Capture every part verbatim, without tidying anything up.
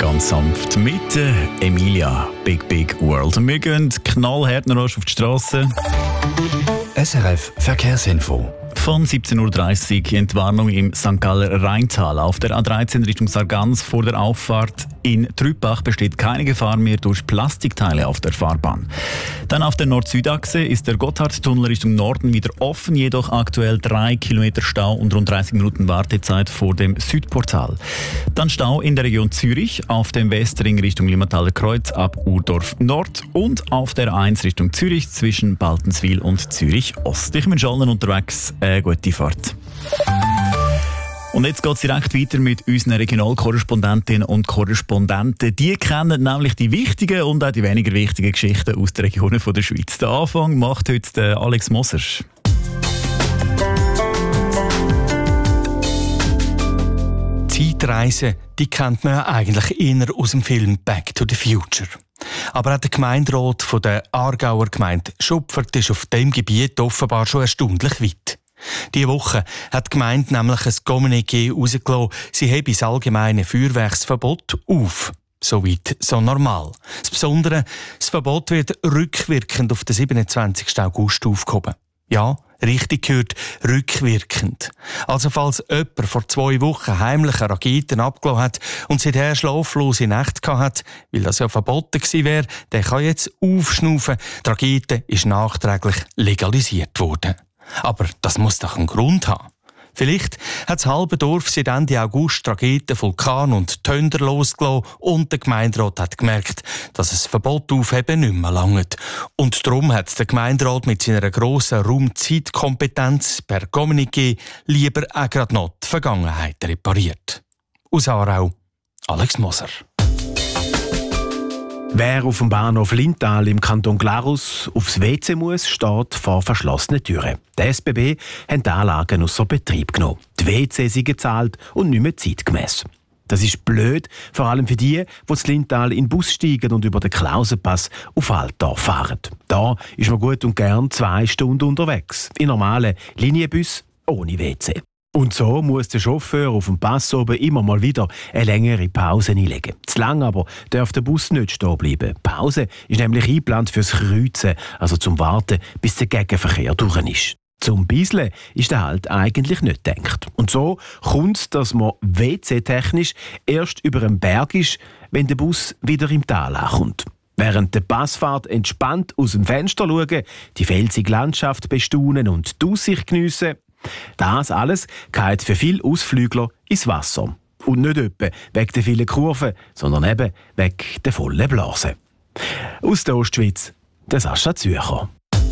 ganz sanft mit äh, Emilia Big Big World. Wir gehen knallhart noch auf die Straße. S R F Verkehrsinfo. Von siebzehn Uhr dreißig Entwarnung im Sankt Galler Rheintal. Auf der A dreizehn Richtung Sargans vor der Auffahrt in Trüppach besteht keine Gefahr mehr durch Plastikteile auf der Fahrbahn. Dann auf der Nord-Süd-Achse ist der Gotthardtunnel Richtung Norden wieder offen, jedoch aktuell drei Kilometer Stau und rund dreißig Minuten Wartezeit vor dem Südportal. Dann Stau in der Region Zürich, auf dem Westring Richtung Limmathaler Kreuz ab Urdorf Nord und auf der eins Richtung Zürich zwischen Baltenswil und Zürich Ost. Ich wünsche allen unterwegs eine gute Fahrt. Und jetzt geht es direkt weiter mit unseren Regionalkorrespondentinnen und Korrespondenten. Die kennen nämlich die wichtigen und auch die weniger wichtigen Geschichten aus den Regionen der Schweiz. Den Anfang macht heute der Alex Moser. Zeitreisen, die kennt man ja eigentlich eher aus dem Film «Back to the Future». Aber auch der Gemeinderat von der Aargauer Gemeinde Schupfert ist auf diesem Gebiet offenbar schon erstaunlich weit. Diese Woche hat die Gemeinde nämlich ein Kommuniqué herausgelassen, sie hebe das allgemeine Feuerwerksverbot auf. Soweit so normal. Das Besondere, das Verbot wird rückwirkend auf den siebenundzwanzigsten August aufgehoben. Ja, richtig gehört, rückwirkend. Also falls jemand vor zwei Wochen heimliche Raketen abgelassen hat und seither schlaflose Nächte gehabt hat, weil das ja verboten gewesen wäre, der kann jetzt aufschnaufen. Die Rakete ist nachträglich legalisiert worden. Aber das muss doch einen Grund haben. Vielleicht hat das halbe Dorf seit Ende August Raketen, Vulkan und Tönder losgelassen und der Gemeinderat hat gemerkt, dass es Verbot aufheben nicht mehr langt. Und darum hat der Gemeinderat mit seiner grossen Raumzeitkompetenz per Kommuniqué lieber auch gerade noch die Vergangenheit repariert. Aus Aarau, Alex Moser. Wer auf dem Bahnhof Lintal im Kanton Glarus aufs W C muss, steht vor verschlossenen Türen. Die S B B haben die Anlagen ausser Betrieb genommen. Die W C sind gezahlt und nicht mehr zeitgemäss. Das ist blöd, vor allem für die, die zu Lintal in den Bus steigen und über den Klausenpass auf Altdorf fahren. Da ist man gut und gern zwei Stunden unterwegs. In normalen Linienbus ohne W C. Und so muss der Chauffeur auf dem Pass oben immer mal wieder eine längere Pause einlegen. Zu lang aber darf der Bus nicht stehen bleiben. Die Pause ist nämlich eingeplant fürs Kreuzen, also zum Warten, bis der Gegenverkehr durch ist. Zum Bisseln ist der Halt eigentlich nicht gedacht. Und so kommt es, dass man W C-technisch erst über einen Berg ist, wenn der Bus wieder im Tal ankommt. Während der Passfahrt entspannt aus dem Fenster schauen, die felsige Landschaft bestaunen und die Aussicht geniessen. Das alles geht für viele Ausflügler ins Wasser. Und nicht etwa wegen der vielen Kurven, sondern eben wegen der vollen Blasen. Aus der Ostschweiz, der Sascha Zürcher.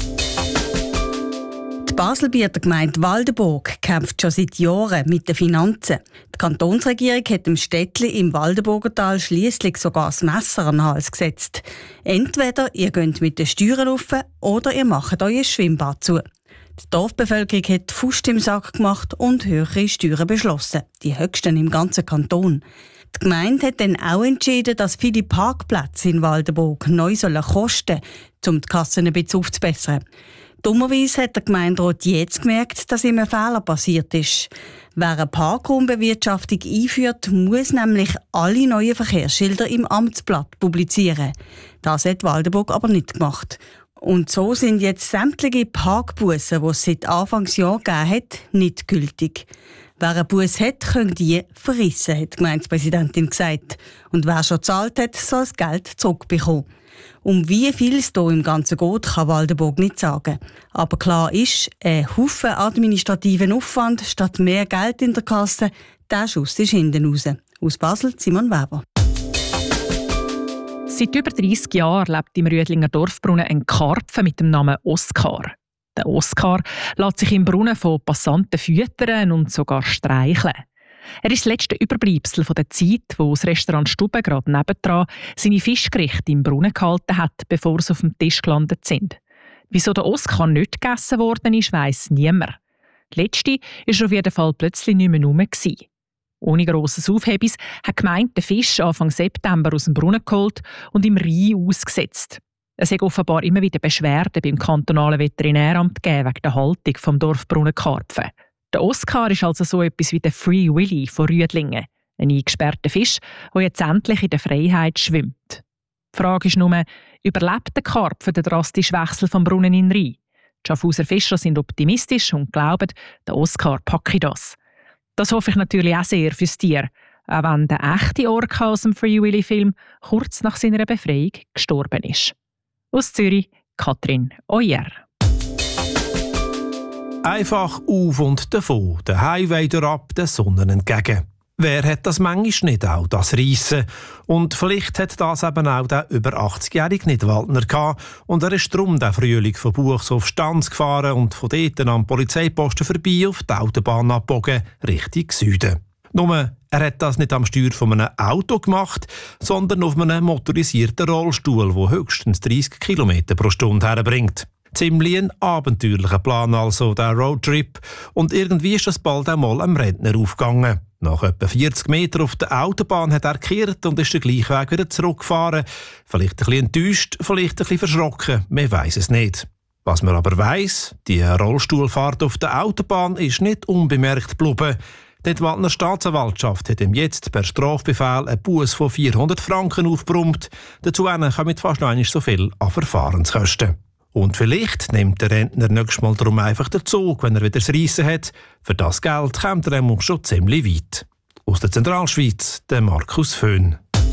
Die Baselbieter Gemeinde Waldenburg kämpft schon seit Jahren mit den Finanzen. Die Kantonsregierung hat dem Städtli im Waldenburgertal schliesslich sogar das Messer an den Hals gesetzt. Entweder ihr geht mit den Steuern rauf oder ihr macht euer Schwimmbad zu. Die Dorfbevölkerung hat Faust im Sack gemacht und höhere Steuern beschlossen, die höchsten im ganzen Kanton. Die Gemeinde hat dann auch entschieden, dass viele Parkplätze in Waldenburg neu sollen kosten, um die Kassen ein bisschen aufzubessern. Dummerweise hat der Gemeinderat jetzt gemerkt, dass ihm ein Fehler passiert ist. Wer eine Parkraumbewirtschaftung einführt, muss nämlich alle neuen Verkehrsschilder im Amtsblatt publizieren. Das hat Waldenburg aber nicht gemacht. Und so sind jetzt sämtliche Parkbussen, die es seit Anfangsjahr gegeben hat, nicht gültig. Wer einen Bus hat, können die verrissen, hat die Gemeindepräsidentin gesagt. Und wer schon gezahlt hat, soll das Geld zurückbekommen. Um wie viel es hier im Ganzen geht, kann Waldenburg nicht sagen. Aber klar ist, ein Haufen administrativen Aufwand statt mehr Geld in der Kasse, der Schuss ist hinten raus. Aus Basel, Simon Weber. Seit über dreissig Jahren lebt im Rüdlinger Dorfbrunnen ein Karpfen mit dem Namen Oskar. Der Oskar lässt sich im Brunnen von Passanten füttern und sogar streicheln. Er ist das letzte Überbleibsel von der Zeit, wo das Restaurant Stube gerade nebendran seine Fischgerichte im Brunnen gehalten hat, bevor sie auf dem Tisch gelandet sind. Wieso der Oskar nicht gegessen worden ist, weiss niemand. Die letzte war auf jeden Fall plötzlich nicht mehr rum. Ohne grosses Aufhebens hat die Gemeinde den Fisch Anfang September aus dem Brunnen geholt und im Rhein ausgesetzt. Es hat offenbar immer wieder Beschwerden beim kantonalen Veterinäramt gegeben wegen der Haltung vom Dorfbrunnen Karpfen. Der Oskar ist also so etwas wie der Free Willy von Rüdlingen. Ein eingesperrter Fisch, der jetzt endlich in der Freiheit schwimmt. Die Frage ist nur, überlebt der Karpfen den drastischen Wechsel vom Brunnen in den Rhein? Die Schaffhauser Fischer sind optimistisch und glauben, der Oscar packe das. Das hoffe ich natürlich auch sehr fürs Tier, auch wenn der echte Orca aus dem Free Willy-Film kurz nach seiner Befreiung gestorben ist. Aus Zürich, Katrin Oyer. Einfach auf und davon, den Highway ab, der Sonne entgegen. Wer hat das manchmal nicht auch, das Reissen? Und vielleicht hat das eben auch der über achtzigjährige Nidwaldner gehabt. Und er ist darum der Frühling von Buchs auf Stanz gefahren und von dort am Polizeiposten vorbei auf die Autobahn abgebogen, Richtung Süden. Nur, er hat das nicht am Steuer von einem Auto gemacht, sondern auf einem motorisierten Rollstuhl, der höchstens dreißig Kilometer pro Stunde herbringt. Ziemlich ein abenteuerlicher Plan also, der Roadtrip. Und irgendwie ist das bald einmal einem Rentner aufgegangen. Nach etwa vierzig Metern auf der Autobahn hat er gekehrt und ist den gleichen Weg wieder zurückgefahren. Vielleicht ein bisschen enttäuscht, vielleicht ein bisschen verschrocken, man weiss es nicht. Was man aber weiss, die Rollstuhlfahrt auf der Autobahn ist nicht unbemerkt geblieben. Die Nidwaldner Staatsanwaltschaft hat ihm jetzt per Strafbefehl einen Buß von vierhundert Franken aufgebrummt. Dazu kommen fast noch einmal so viel an Verfahrenskosten. Und vielleicht nimmt der Rentner nächstes Mal darum einfach den Zug, wenn er wieder das Reissen hat. Für das Geld kommt er nämlich schon ziemlich weit. Aus der Zentralschweiz, der Markus Föhn.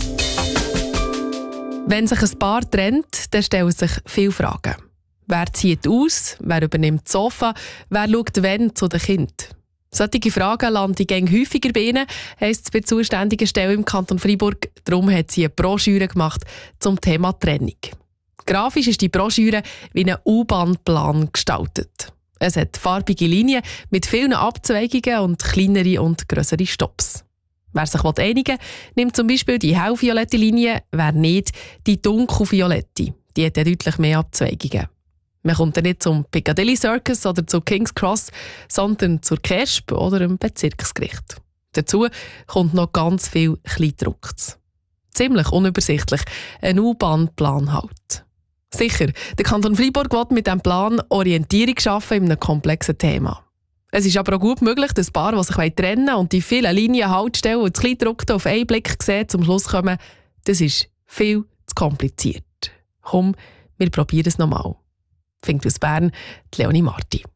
Wenn sich ein Paar trennt, dann stellen sich viele Fragen. Wer zieht aus? Wer übernimmt das Sofa? Wer schaut wann zu den Kindern? Solche Fragen landen gäng häufiger bei ihnen, heisst es bei der zuständigen Stelle im Kanton Freiburg. Darum hat sie eine Broschüre gemacht zum Thema Trennung. Grafisch ist die Broschüre wie ein U-Bahn-Plan gestaltet. Es hat farbige Linien mit vielen Abzweigungen und kleinere und grössere Stops. Wer sich einigen will, nimmt zum Beispiel die hellviolette Linie, wer nicht, die dunkelviolette. Die hat ja deutlich mehr Abzweigungen. Man kommt dann nicht zum Piccadilly Circus oder zu King's Cross, sondern zur K E S P oder dem Bezirksgericht. Dazu kommt noch ganz viel Kleingedrucktes. Ziemlich unübersichtlich, ein U-Bahn-Plan halt. Sicher, der Kanton Freiburg will mit diesem Plan Orientierung schaffen in einem komplexen Thema. Es ist aber auch gut möglich, dass Paare, die sich trennen wollen und die vielen Linien Haltestellen und das Kleingedruckte auf einen Blick sehen, zum Schluss kommen, das ist viel zu kompliziert. Komm, wir probieren es nochmal. Findet aus Bern, Leonie Marti.